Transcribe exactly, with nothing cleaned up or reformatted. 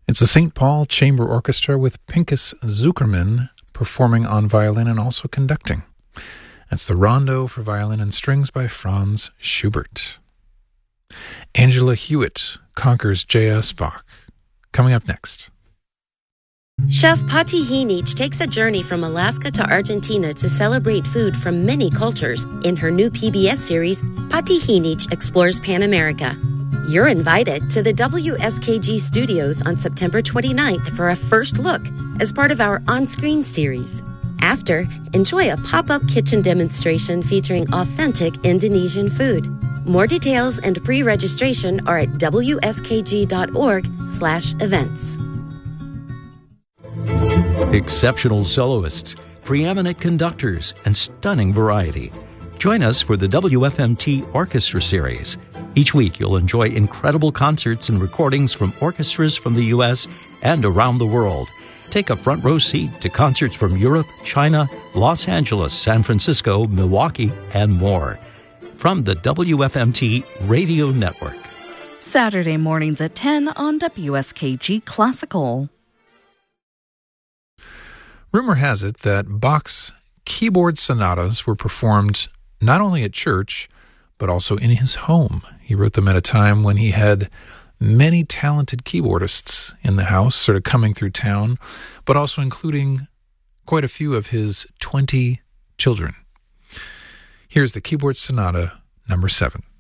It's the Saint Paul Chamber Orchestra with Pinchas Zukerman performing on violin and also conducting. That's the Rondo for Violin and Strings by Franz Schubert. Angela Hewitt conquers J S. Bach. Coming up next. Chef Pati Hinich takes a journey from Alaska to Argentina to celebrate food from many cultures. In her new P B S series, Pati Hinich explores Pan America. You're invited to the W S K G studios on September twenty-ninth for a first look as part of our on-screen series. After, enjoy a pop-up kitchen demonstration featuring authentic Indonesian food. More details and pre-registration are at W S K G dot org slash events. Exceptional soloists, preeminent conductors, and stunning variety. Join us for the W F M T Orchestra Series. Each week you'll enjoy incredible concerts and recordings from orchestras from the U S and around the world. Take a front row seat to concerts from Europe, China, Los Angeles, San Francisco, Milwaukee, and more. From the W F M T Radio Network. Saturday mornings at ten on W S K G Classical. Rumor has it that Bach's keyboard sonatas were performed not only at church, but also in his home. He wrote them at a time when he had many talented keyboardists in the house, sort of coming through town, but also including quite a few of his twenty children. Here's the Keyboard Sonata number seven.